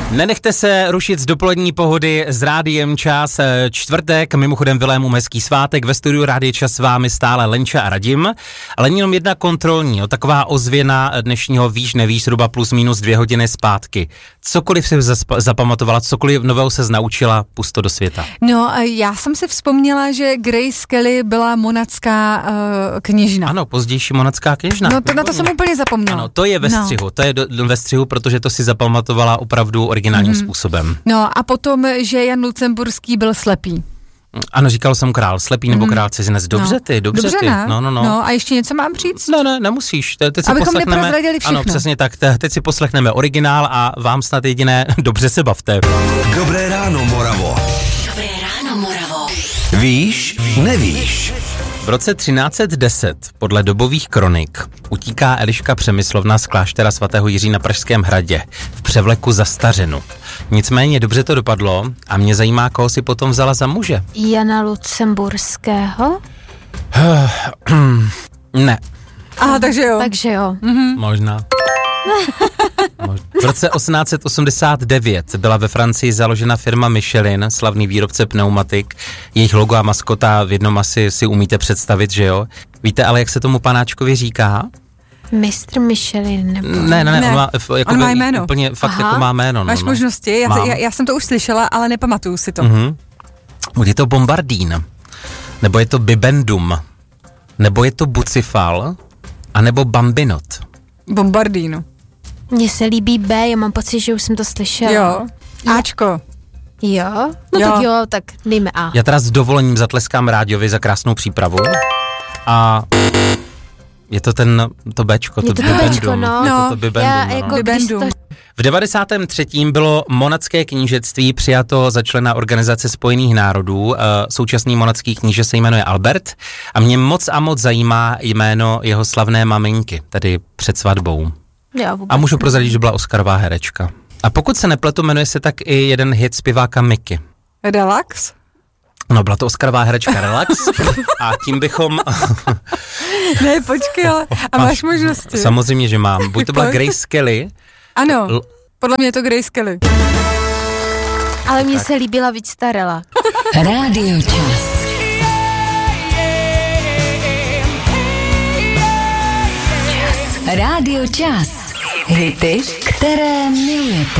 Nenechte se rušit z dopolední pohody s Rádiem Čas. Čtvrtek, mimochodem Vilémův hezký svátek, ve studiu Rádia Čas s vámi stále Lenča a Radim, ale jenom jedna kontrolní, taková ozvěna dnešního víš, nevíš, zhruba plus minus 2 hodiny zpátky. Cokoliv si zapamatovala, cokoliv nového se naučila, pust to do světa. No, já jsem si vzpomněla, že Grace Kelly byla monacká kněžna. Ano, pozdější monacká kněžna. No, na to jsem úplně zapomněla. Ano, to je ve střihu, to je ve střihu, protože to si zapamatovala opravdu originálním způsobem. No a potom, že Jan Lucemburský byl slepý. Ano, říkal jsem král slepý nebo král cizinec. Dobře ty. Ne? No. No a ještě něco mám říct? Ne, nemusíš. Teď si abychom neprozradili všechno. Ano, přesně tak. Teď si poslechneme originál a vám snad jediné dobře se bavte. Dobré ráno, Moravo. Dobré ráno, Moravo. Víš, nevíš. V roce 1310 podle dobových kronik utíká Eliška Přemyslovna z kláštera svatého Jiří na Pražském hradě v převleku za stařinu. Nicméně dobře to dopadlo a mě zajímá, koho si potom vzala za muže. Jana Lucemburského? Ne. Aha, takže jo. Takže jo. Možná. V roce 1889 byla ve Francii založena firma Michelin, slavný výrobce pneumatik. Jejich logo a maskota v jednom asi si umíte představit, že jo? Víte ale, jak se tomu panáčkovi říká? Mistr Michelin nebo... Ne. On má jméno. Úplně fakt jako má jméno. Máš možnosti? Já jsem to už slyšela, ale nepamatuju si to. Je to Bombardín, nebo je to Bibendum, nebo je to Bucifal, anebo Bambinot. Bombardíno. Mně se líbí B, já mám pocit, že už jsem to slyšela. Jo. Áčko. Jo? No jo. Tak jo, tak dejme A. Já teda s dovolením zatleskám Rádiovi za krásnou přípravu. A je to to Bčko, to Bibendum. No. To Bibendum, jako Bibendum. V 93. bylo monacké knížectví přijato za člena Organizace spojených národů. Současný monacký kníže se jmenuje Albert a mě moc zajímá jméno jeho slavné maminky, tedy před svatbou. A můžu prozradit, že byla Oscarová herečka. A pokud se nepletu, jmenuje se tak i jeden hit zpěváka Miky. Relax? No, byla to Oscarová herečka Relax a tím bychom... Ne, počkej, ale... A máš možnosti? Samozřejmě, že mám. Buď to byla Grace Kelly. Ano, podle mě je to Grace Kelly. Ale mně se líbila víc ta Relax. Rádio Čas. Rádio Čas. Hity, které milujete.